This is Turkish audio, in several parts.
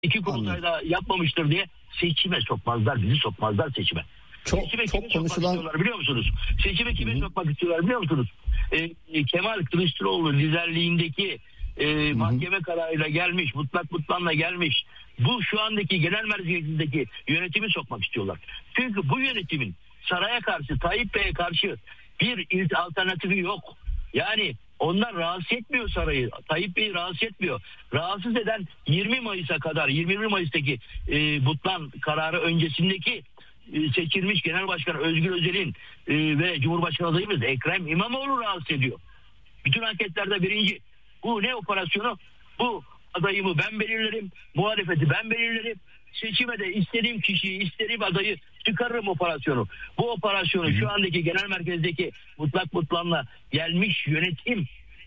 İki kurultay da yapmamıştır diye seçime sokmazlar, bizi sokmazlar seçime. Seçime Çok konuşulan biliyor musunuz? Seçime kime sokmak istiyorlar biliyor musunuz? Kemal Kılıçdaroğlu liderliğindeki mahkeme kararıyla gelmiş, mutlakla gelmiş. Bu şu andaki genel merkezindeki yönetimi sokmak istiyorlar. Çünkü bu yönetimin saraya karşı, Tayyip Bey'e karşı bir alternatifi yok. Yani onlar rahatsız etmiyor sarayı. Tayyip Bey'i rahatsız etmiyor. Rahatsız eden 20 Mayıs'a kadar, 21 Mayıs'taki Butlan kararı öncesindeki seçilmiş Genel Başkan Özgür Özel'in ve Cumhurbaşkanı adayımız Ekrem İmamoğlu rahatsız ediyor. Bütün anketlerde birinci. Bu ne operasyonu? Bu adayımı ben belirlerim, muhalefeti ben belirlerim. Seçime de istediğim kişiyi, istediğim adayı çıkarırım operasyonu. Bu operasyonu şu andaki genel merkezdeki Butlan'la gelmiş yönetim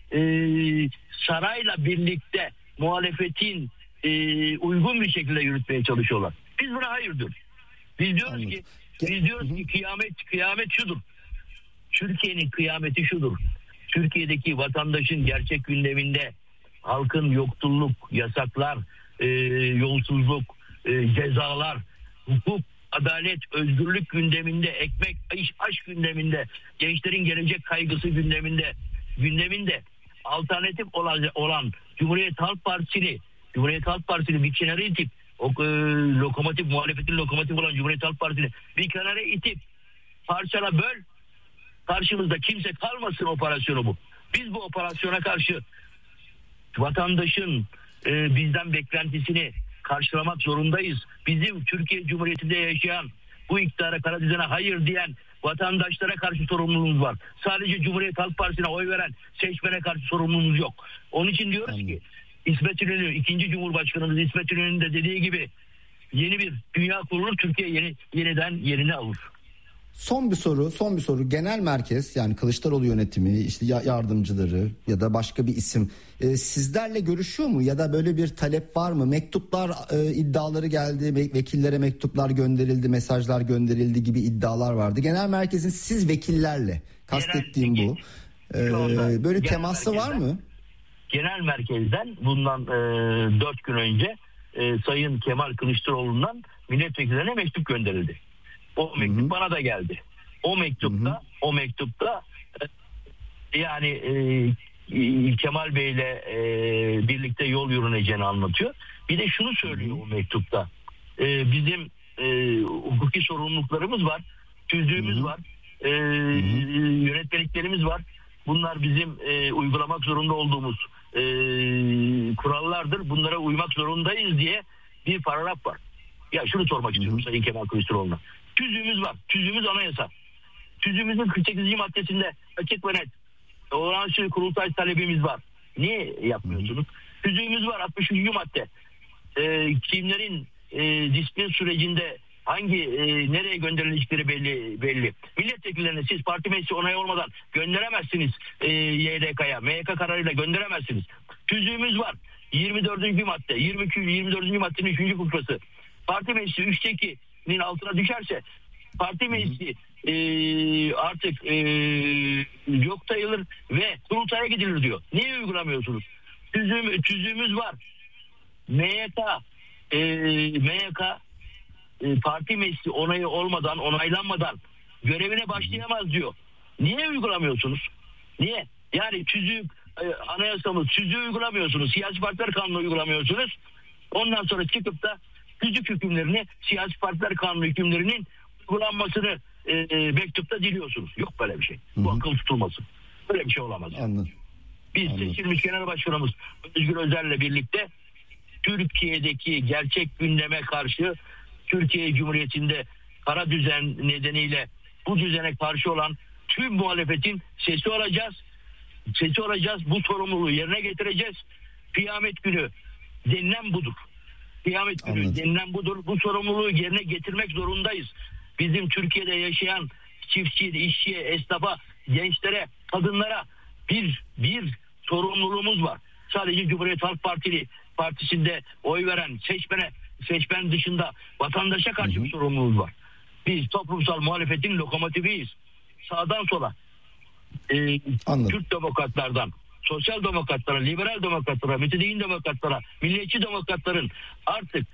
sarayla birlikte muhalefetin uygun bir şekilde yürütmeye çalışıyorlar. Biz buna hayır diyoruz. Biz diyoruz ki kıyamet şudur. Türkiye'nin kıyameti şudur. Türkiye'deki vatandaşın gerçek gündeminde halkın yoksulluk, yasaklar, yolsuzluk, cezalar, hukuk, adalet, özgürlük gündeminde, ekmek, aşk gündeminde, gençlerin gelecek kaygısı gündeminde alternatif olan Cumhuriyet Halk Partisi'ni bir kenara itip muhalefetin lokomotif olan Cumhuriyet Halk Partisi'ni bir kenara itip parçala böl, karşımızda kimse kalmasın operasyonu bu. Biz bu operasyona karşı vatandaşın bizden beklentisini karşılamak zorundayız. Bizim Türkiye Cumhuriyeti'nde yaşayan, bu iktidara, kara düzene hayır diyen vatandaşlara karşı sorumluluğumuz var. Sadece Cumhuriyet Halk Partisi'ne oy veren seçmene karşı sorumluluğumuz yok. Onun için diyoruz ki İsmet İnönü, 2. Cumhurbaşkanımız İsmet İnönü'nün de dediği gibi yeni bir dünya kurulur, Türkiye yeniden yerini alır. Son bir soru. Genel merkez, yani Kılıçdaroğlu yönetimi, işte yardımcıları ya da başka bir isim sizlerle görüşüyor mu ya da böyle bir talep var mı? Mektuplar, iddiaları geldi, vekillere mektuplar gönderildi, mesajlar gönderildi gibi iddialar vardı. Genel merkezin siz vekillerle, kastettiğim bu. Böyle teması var mı? Genel merkezden bundan 4 gün önce Sayın Kemal Kılıçdaroğlu'ndan milletvekillerine mektup gönderildi. O mektup bana da geldi. O mektupta yani Kemal Bey'le birlikte yol yürüneceğini anlatıyor. Bir de şunu söylüyor o mektupta. Bizim hukuki sorumluluklarımız var. Tüzdüğümüz var. Yönetmeliklerimiz var. Bunlar bizim uygulamak zorunda olduğumuz kurallardır. Bunlara uymak zorundayız diye bir paragraf var. Ya şunu sormak istiyorum Sayın Kemal Kılıçdaroğlu'na. Tüzüğümüz var. Tüzüğümüz anayasa. Tüzüğümüzün 48. maddesinde açık ve net olağanüstü kurultay talebimiz var. Niye yapmıyorsunuz? Tüzüğümüz var 63. madde. Kimlerin disiplin sürecinde nereye gönderilecekleri belli. Milletvekillerine siz parti meclisi onayı olmadan gönderemezsiniz. YDK'ya, MYK kararıyla gönderemezsiniz. Tüzüğümüz var. 24. madde. 24. maddenin 3. fıkrası. Parti meclisi 3'te 2'nin altına düşerse parti meclisi artık yok sayılır ve kurultaya gidilir diyor. Niye uygulamıyorsunuz? Tüzüğümüz var. MYK parti meclisi onayı olmadan, onaylanmadan görevine başlayamaz diyor. Niye uygulamıyorsunuz? Niye? Yani anayasamız tüzüğü uygulamıyorsunuz. Siyasi partiler kanunu uygulamıyorsunuz. Ondan sonra çıkıp da tüzük hükümlerini, siyasi partiler kanunu hükümlerinin uygulanmasını mektupta diliyorsunuz. Yok böyle bir şey. Bu akıl tutulmasın. Böyle bir şey olamaz. Anladım. Biz seçilmiş genel başkanımız Özgür Özel'le birlikte Türkiye'deki gerçek gündeme karşı Türkiye Cumhuriyeti'nde kara düzen nedeniyle bu düzene karşı olan tüm muhalefetin sesi olacağız. Bu sorumluluğu yerine getireceğiz. Kıyamet günü denilen budur. Bu sorumluluğu yerine getirmek zorundayız. Bizim Türkiye'de yaşayan çiftçiye, işçiye, esnafa, gençlere, kadınlara bir sorumluluğumuz var. Sadece Cumhuriyet Halk Partisi'nde oy veren seçmen dışında vatandaşa karşı bir sorumluluğumuz var. Biz toplumsal muhalefetin lokomotifiyiz. Sağdan sola Türk demokratlardan, sosyal demokratlara, liberal demokratlara, mütedeyyin demokratlara, milliyetçi demokratların artık